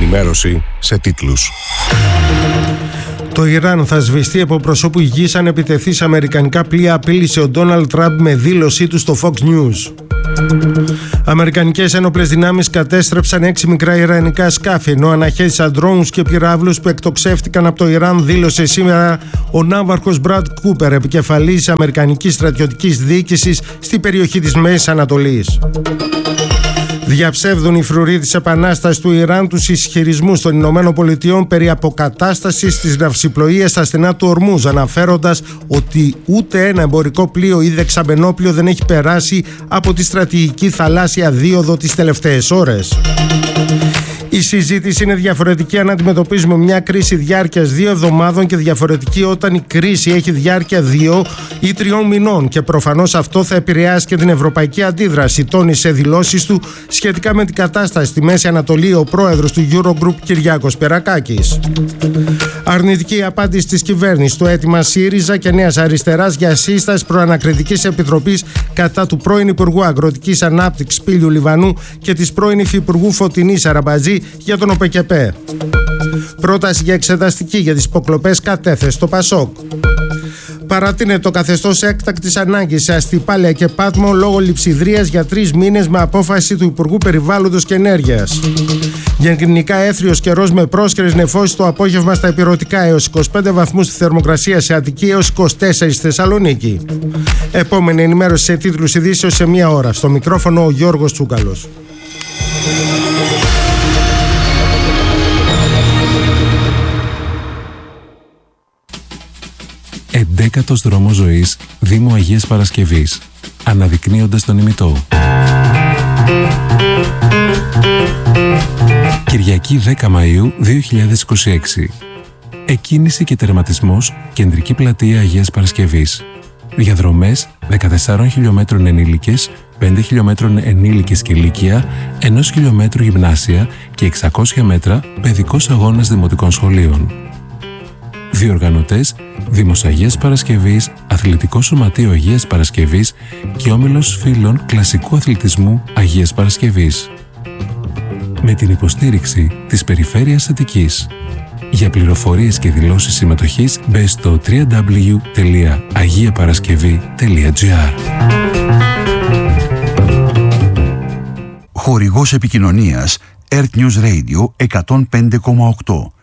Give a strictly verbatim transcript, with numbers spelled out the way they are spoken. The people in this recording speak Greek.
Ενημέρωση σε τίτλους. Το Ιράν θα σβηστεί από προσώπου γης αν επιτεθεί σε αμερικανικά πλοία, απείλησε ο Ντόναλντ Τραμπ με δήλωσή του στο Fox News. Αμερικανικές ένοπλες δυνάμεις κατέστρεψαν έξι μικρά ιρανικά σκάφη, ενώ αναχέτησαν ντρόουνς και πυράβλους που εκτοξεύτηκαν από το Ιράν, δήλωσε σήμερα ο ναύαρχος Μπραντ Κούπερ, επικεφαλής αμερικανικής στρατιωτικής διοίκησης στη περιοχή της Μέσης Ανατολής. Διαψεύδουν οι φρουροί της Επανάστασης του Ιράν τους ισχυρισμούς των Ηνωμένων Πολιτειών περί αποκατάστασης της ναυσιπλοείας στα στενά του Ορμούζ, αναφέροντας ότι ούτε ένα εμπορικό πλοίο ή δεξαμενόπλοιο δεν έχει περάσει από τη στρατηγική θαλάσσια δίωδο τις τελευταίες ώρες. Η συζήτηση είναι διαφορετική αν αντιμετωπίζουμε μια κρίση διάρκειας δύο εβδομάδων και διαφορετική όταν η κρίση έχει διάρκεια δύο ή τριών μηνών, και προφανώς αυτό θα επηρεάσει και την ευρωπαϊκή αντίδραση, τόνισε δηλώσεις του σχετικά με την κατάσταση στη Μέση Ανατολή ο πρόεδρος του Eurogroup Κυριάκος Περακάκης. Αρνητική απάντηση της κυβέρνησης στο αίτημα ΣΥΡΙΖΑ και Νέας Αριστεράς για σύσταση προανακριτικής επιτροπής κατά του πρώην Υπουργού Αγροτικής Ανάπτυξης Πήλιου Λιβανού και της πρώην Υφυπουργού Φωτεινής Αραμπατζή για τον ΟΠΕΚΕΠΕ. Πρόταση για εξεταστική για τις υποκλοπές κατέθεσε στο ΠΑΣΟΚ. Παρατείνεται το καθεστώς έκτακτης ανάγκης σε Αστυπάλαια και Πάτμο λόγω λειψιδρίας για τρεις μήνες με απόφαση του Υπουργού Περιβάλλοντος και Ενέργειας. Γενικά έθριος καιρός με πρόσκαιρες νεφώσεις το απόγευμα στα ηπειρωτικά, έως είκοσι πέντε βαθμούς στη θερμοκρασία σε Αττική, έως είκοσι τέσσερα στη Θεσσαλονίκη. Επόμενη ενημέρωση σε τίτλους ειδήσεως σε μία ώρα. Στο μικρόφωνο ο Γιώργος Τσούκαλος. Εντέκατος δρόμος ζωής, Δήμο Αγίας Παρασκευής, αναδεικνύοντας τον ημιτό. Κυριακή δέκα Μαΐου δύο χιλιάδες είκοσι έξι. Εκκίνηση και τερματισμός, Κεντρική Πλατεία Αγίας Παρασκευής. Διαδρομές δεκατεσσάρων χιλιόμετρων ενήλικες, πέντε χιλιόμετρων ενήλικες και ηλικία, ενός χιλιόμετρου γυμνάσια και εξακόσια μέτρα παιδικός αγώνας δημοτικών σχολείων. Διοργανωτές: Δήμος Αγίας Παρασκευής, Αθλητικό Σωματείο Αγίας Παρασκευής και Όμιλος Φίλων Κλασικού Αθλητισμού Αγίας Παρασκευής. Με την υποστήριξη της Περιφέρειας Αττικής. Για πληροφορίες και δηλώσεις συμμετοχής μπε στο double-u double-u double-u τελεία αγία παρασκευή τελεία τζι άρ. Χορηγός επικοινωνίας Earth News Radio εκατόν πέντε κόμμα οκτώ.